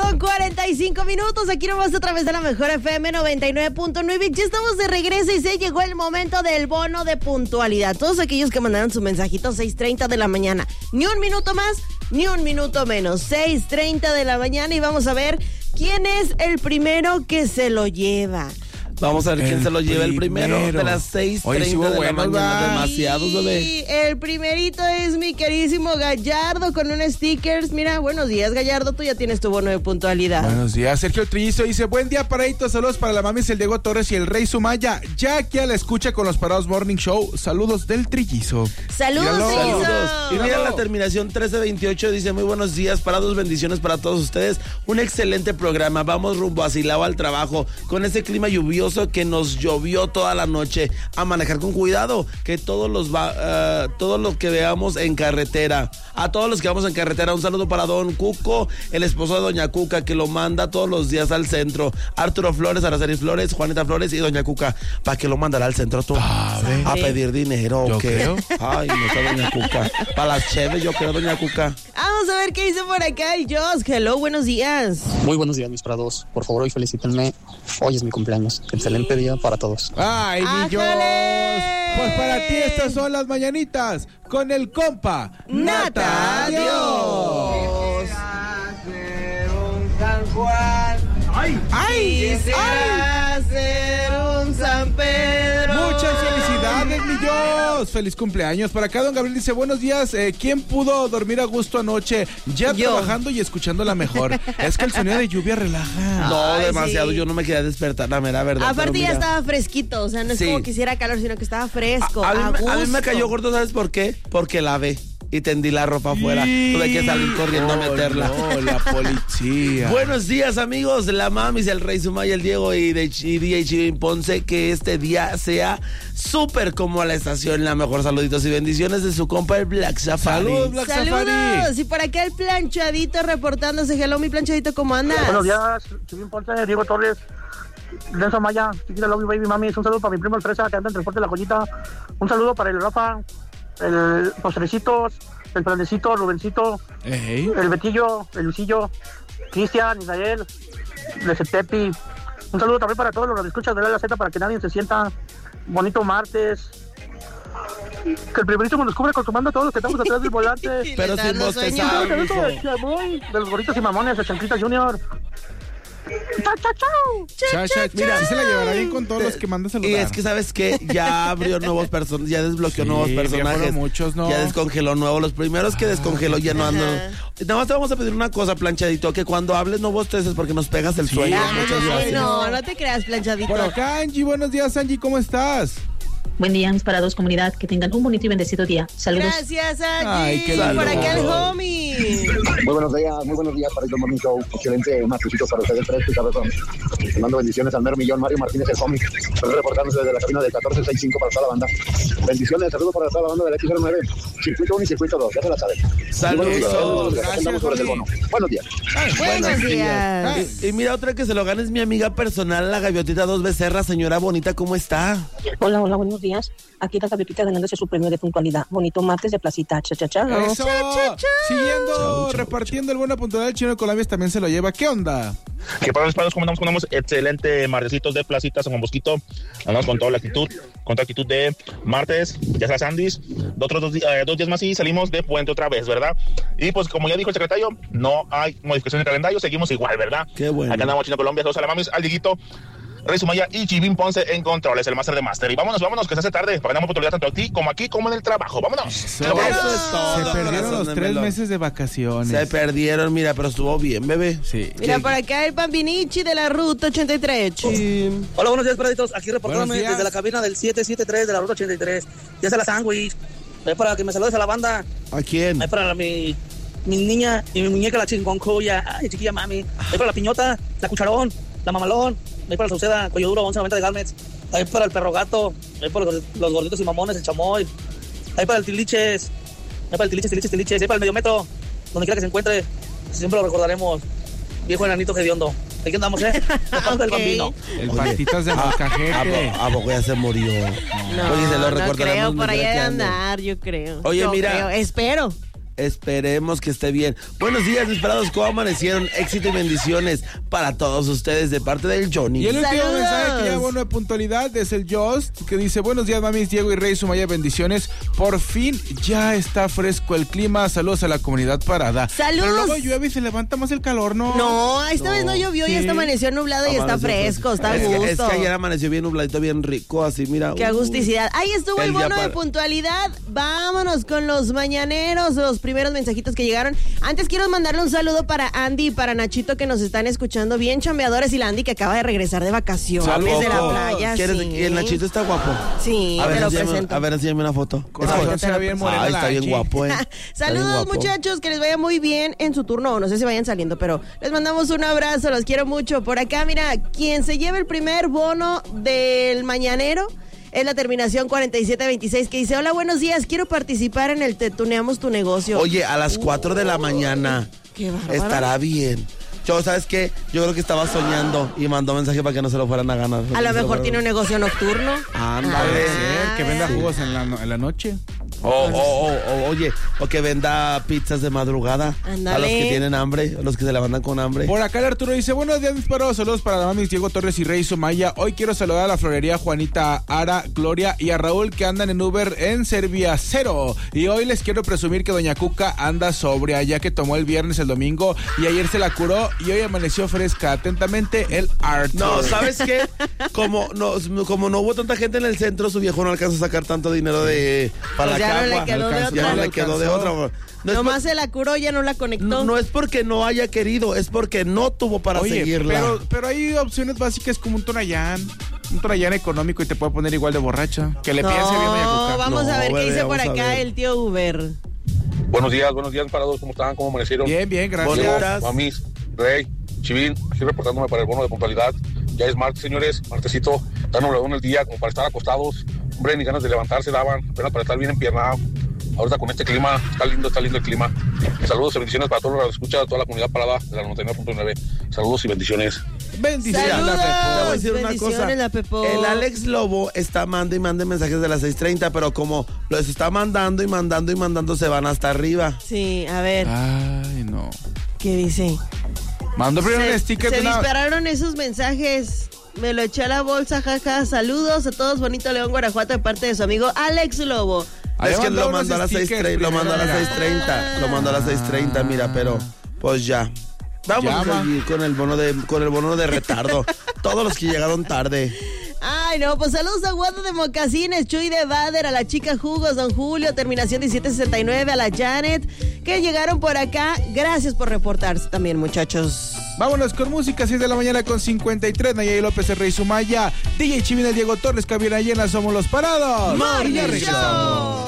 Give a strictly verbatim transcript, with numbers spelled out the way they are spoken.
con cuarenta y cinco minutos. Aquí nomás a través de la mejor F M noventa y nueve punto nueve. Ya estamos de regreso y se llegó el momento del bono de puntualidad. Todos aquellos que mandaron su mensajito seis treinta de la mañana. Ni un minuto más, ni un minuto menos. seis treinta de la mañana y vamos a ver quién es el primero que se lo lleva. Vamos a ver quién El se lo lleva el primero primero. de las seis treinta Oye, sí hubo de la buenos, mañana. ¿va? Demasiados, bebé. Y el primerito es mi queridísimo Gallardo con un stickers. Mira, buenos días, Gallardo, tú ya tienes tu bono de puntualidad. Buenos días, Sergio el Trillizo dice, buen día, paradito, saludos para la mamis, el Diego Torres y el Rey Sumaya, ya aquí a la escucha con los Parados Morning Show, saludos del Trillizo. Saludos, Míralo. Trillizo. Saludos. Y mira Bravo. la terminación trece veintiocho, dice muy buenos días, parados, bendiciones para todos ustedes. Un excelente programa, vamos rumbo a Silao al trabajo, con ese clima lluvioso que nos llovió toda la noche. A manejar con cuidado, que todos los va, uh, todos los que veamos en carretera, a todos los que vamos en carretera, un saludo para don Cuco, el esposo de doña Cuca, que lo manda todos los días al centro. Arturo Flores, Araceli Flores, Juanita Flores y doña Cuca, ¿para qué lo mandará al centro tú? A ver. A pedir dinero, Yo ¿o qué? creo. Ay, no está doña Cuca. Para las cheves, yo creo, doña Cuca. Vamos a ver qué dice por acá el Josh. Hello, buenos días. Muy buenos días, mis prados. Por favor, hoy felicítenme. Hoy es mi cumpleaños. Excelente día para todos. Ay, niños. ¡Ájale! Pues para ti estas son las mañanitas con el compa Nata, Dios. ¡Ay! ¡Ay! ser un San Pedro! Muchas felicidades, niños. Feliz cumpleaños. Por acá don Gabriel dice, buenos días. Eh, ¿Quién pudo dormir a gusto anoche? Ya Yo. trabajando y escuchando la mejor. Es que el sonido de lluvia relaja. No, Ay, demasiado, sí. yo no me quería despertar, la mera verdad. Aparte pero ya mira. estaba fresquito, o sea, no es Sí. como que hiciera calor, sino que estaba fresco. A, a mí, a, me- a mí me gusto. cayó gordo, ¿sabes por qué? Porque lavé y tendí la ropa afuera. Tuve que salir corriendo a Oh, meterla. no, la policía. Buenos días, amigos, la mamis, el Rey Sumaya, el Diego y de Ch- y D J Chivín Ponce. Que este día sea súper como a la estación. La mejor, saluditos y bendiciones de su compa, el Black Safari. Saludos, Black Saludos. Safari. Y por acá el planchadito reportándose. Hello, mi planchadito, ¿cómo andas? Buenos días, Chivín Ponce, Diego Torres, Lenzo Maya, chiquita Love You Baby Mami. Un saludo para mi primo el Fresa, que anda en Transporte de la Joyita. Un saludo para el Rafa, el Postrecitos, el Planecito, Rubencito, Ey. el Betillo, el Luisillo, Cristian, Israel, Lecetepi. Un saludo también para todos los que escuchan de la Z, para que nadie se sienta. Bonito martes. Que el primerito nos descubre consumando a todos los que estamos atrás del volante. Pero sin Dando sueño. bostezar, mijo. De los gorritos y mamones, de Chanquita Junior. ¡Chao, chao, chao! Cha, cha, mira, sí se la llevará bien con todos los que manda a saludar. Y es que, ¿sabes qué? Ya abrió nuevos personajes, ya desbloqueó Sí, nuevos ya personajes. fueron muchos, ¿no? Ya descongeló nuevos. Los primeros que descongeló ya no andan. Nada más te vamos a pedir una cosa, planchadito, que cuando hables no bosteces porque nos pegas el Sí, sueño. ah, Muchas gracias. No, no te creas, planchadito. Por acá, Angie, buenos días, Angie, ¿cómo estás? Buen día, mis parados, comunidad. Que tengan un bonito y bendecido día. Saludos. Gracias, Angie. Ay, qué Y por lindo. acá el homie. Muy buenos días, muy buenos días para el Morning Show. Excelente martesito para ustedes tres, cabezón. Les mando bendiciones al mero millón, Mario Martínez, el homie. Estoy reportándose desde la cabina del catorce sesenta y cinco para toda la banda. Bendiciones, saludos para toda la banda del X cero nueve. Circuito uno y circuito dos, ya se la saben. Saludos. Gracias, Andamos sobre el bono. Buenos días. Buenos días. Y, y mira, otra que se lo gana es mi amiga personal, la gaviotita dos becerras. Señora bonita, ¿cómo está? Hola, hola, buenos días. Aquí la gaviotita ganándose su premio de puntualidad. Bonito martes de placita. Cha, cha, cha. Eso. Siguiendo, Chau, chau, repartiendo el buena puntualidad, el Chino de Colabias también se lo lleva. ¿Qué onda? Que para los padres, como andamos, andamos excelente martesitos de placitas con Mosquito. Andamos con toda la actitud, con toda actitud de martes, ya sea Sandys. Otros dos, eh, dos días más y salimos de puente otra vez, ¿verdad? Y pues, como ya dijo el secretario, no hay modificación de calendario, seguimos igual, ¿verdad? Qué bueno. Acá andamos Chino Colombia, todos a la mamis, al Dieguito, Rey Sumaya y Chivín Ponce en controles, el máster de máster. Y vámonos, vámonos, que se hace tarde, para que damos oportunidad tanto aquí como aquí como en el trabajo. ¡Vámonos! Eso, Eso es todo, Se perdieron corazón los de tres melón. meses de vacaciones. Se perdieron, mira, pero estuvo bien, bebé. Sí. Mira, por acá el Bambinichi de la Ruta ochenta y tres. Chim. Hola, buenos días, perditos. Aquí reportándome Buenos días. desde la cabina del siete siete tres de la Ruta ochenta y tres. Ya se la sándwich. Es para que me saludes a la banda. ¿A quién? Es para mi, mi niña y mi muñeca, la chingoncoya. Ay, chiquilla mami. Es para la piñota, la cucharón, la mamalón. Es para la Sauceda, cuello duro, once noventa de Galmets. Es para el perro gato. Es para los, los gorditos y mamones, el chamoy. Es para el tiliches. Es para el tiliches, tiliches, tiliches. Es para el medio metro. Donde quiera que se encuentre, siempre lo recordaremos. Viejo enanito hediondo. Aquí andamos, ¿eh? Tocando el Ok. bambino. El patitas de ¿A molcajete. poco- a poco ya se murió? No, Oye, se lo no recordaremos creo, por mientras ahí que de ande. andar, yo creo. Oye, Yo mira. creo, espero. Esperemos que esté bien. Buenos días, mis parados, ¿cómo amanecieron? Éxito y bendiciones para todos ustedes de parte del Johnny. Y el último ¡Saludos! mensaje que ya bono de puntualidad es el Just, que dice: buenos días, mamis, Diego y Rey Sumaya, bendiciones. Por fin ya está fresco el clima. Saludos a la comunidad parada. ¡Saludos! Pero luego llueve y se levanta más el calor, ¿no? No, esta No, vez no llovió, sí. ya está amaneció nublado y está Amaneció fresco, está a es que, gusto. es que ayer amaneció bien nubladito, bien rico, así, mira. Qué uy. agusticidad. Ahí estuvo el, El día bono de para- puntualidad. Vámonos con los mañaneros, los primeros mensajitos que llegaron. Antes quiero mandarle un saludo para Andy y para Nachito que nos están escuchando, bien chambeadores, y la Andy que acaba de regresar de vacaciones Saludos. de la playa. ¿Quieres- Sí. y el Nachito está guapo. Sí, A ver, te lo enséñame, presento. a ver, enséñame una foto. Con Esa razón foto. se ve bien morena Ay, la está bien Angie. guapo, eh. Está bien Saludos guapo. muchachos, que les vaya muy bien en su turno, o no sé si vayan saliendo, pero les mandamos un abrazo, los quiero mucho. Por acá, mira, quien se lleve el primer bono del mañanero es la terminación cuarenta y siete veintiséis, que dice: hola, buenos días, quiero participar en el Te Tuneamos tu Negocio. Oye, a las cuatro de la mañana Qué bárbaro. estará bien. Yo, ¿sabes qué? Yo creo que estaba soñando y mandó mensaje para que no se lo fueran a ganar. A lo mejor tiene un negocio nocturno. Ándale. Puede Ah, ser que venda sí. jugos en la, no- en la noche. O, o, o, o, oye, o que venda pizzas de madrugada. Ándale. A los que tienen hambre, a los que se levantan con hambre. Por acá el Arturo dice: buenos días, mis parados, saludos para la mamis Diego Torres y Rey Sumaya. Hoy quiero saludar a la florería Juanita, Ara, Gloria y a Raúl, que andan en Uber en Serbia Cero. Y hoy les quiero presumir que doña Cuca anda sobria, ya que tomó el viernes, el domingo, y ayer se la curó y hoy amaneció fresca. Atentamente, el Arturo. No, ¿sabes qué? Como no, como no hubo tanta gente en el centro, su viejo no alcanzó a sacar tanto dinero de para Pues la ya no le cagua. quedó de Ya otra. no le quedó de otra. No es, Nomás por- se la curó, ya no la conectó. no, no es porque no haya querido, es porque no tuvo para Oye, seguirla. pero, pero hay opciones básicas como un Tonayán. Un Tonayán económico y te puede poner igual de borracha. Que le No, piense bien doña Cuca. vamos No, a ver qué bebé, dice por vamos a acá ver. el tío Uber. Buenos días, buenos días, parados, ¿cómo están? ¿Cómo amanecieron? Bien, bien, gracias. Bonitas. Mamis, Rey, Chivín, aquí reportándome para el bono de puntualidad. Ya es martes, señores, martesito, tan nublado en el día como para estar acostados. Hombre, ni ganas de levantarse daban, apenas para estar bien empiernado. Ahorita con este clima, está lindo, está lindo el clima. Saludos y bendiciones para todos los que escuchan, a toda la comunidad parada de la noventa y nueve punto nueve. Saludos y bendiciones. Bendiciones. Saludos. Te voy a decir una Bendiciones, cosa. la Pepo. El Alex Lobo está mande y mande mensajes de las seis treinta, pero como los está mandando y mandando y mandando, se van hasta arriba. Sí, a ver, Ay, no. ¿qué dice? Mando primero Se, un sticker se de una... dispararon esos mensajes. Me lo eché a la bolsa, jaja. Saludos a todos, bonito León, Guanajuato, de parte de su amigo Alex Lobo. Ahí Es que mandó lo unos mandó a las seis stickers treinta, lo mandó a las primero. seis treinta, lo mandó a las seis treinta, mira, pero pues ya. Vamos Llama. a seguir con el bono de con el bono de retardo. Todos los que llegaron tarde. Ay, no, pues saludos a Guado de Mocasines, Chuy de Bader, a la chica Jugos, Don Julio, terminación diecisiete sesenta y nueve, a la Janet, que llegaron por acá. Gracias por reportarse también, muchachos. Vámonos con música, seis de la mañana con cincuenta y tres. Nayeli López, el Rey Sumaya, D J Chivina, el Diego Torres, cabina llena, somos los parados. Morning Y ya regresamos. Show.